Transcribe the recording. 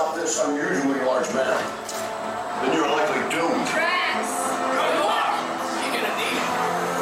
stop this unusually large man, then you're likely doomed. Drax!